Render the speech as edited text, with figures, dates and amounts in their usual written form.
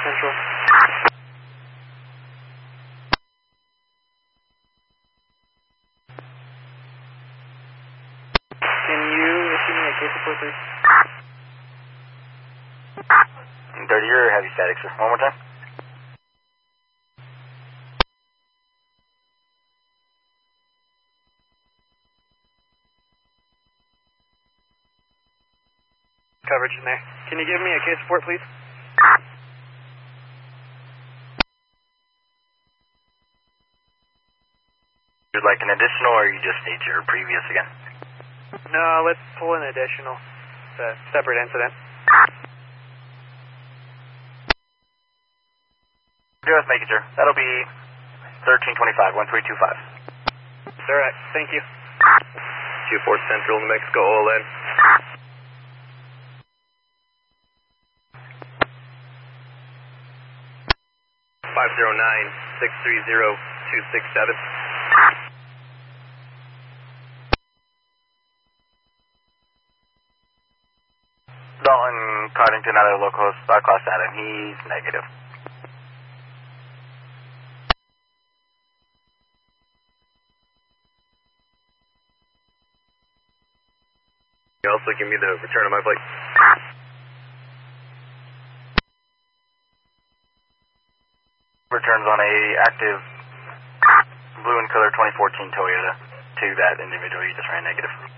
Central. Can you issue me a case report, please? 30 or heavy static, sir. One more time. Coverage in there. Can you give me a case report, please? You'd like an additional, or you just need your previous again? No, let's pull an additional. It's a separate incident. Just making sure. That'll be 1325, 1325. Alright, thank you. 24 Central, New Mexico, all in. $509-630-267. Dalton Cardington out of the local class data, he's negative. You also give me the return of my plate. Returns on a active blue and color 2014 Toyota to that individual you just ran negative.